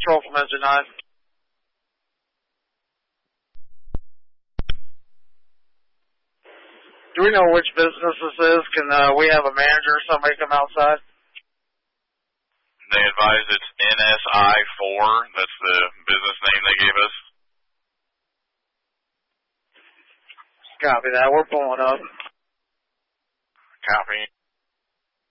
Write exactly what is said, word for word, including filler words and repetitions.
Control from Engine nine. Do we know which business this is? Can uh, we have a manager or somebody come outside? They advise it's N S I four. That's the business name they gave us. Copy that. We're pulling up. Copy.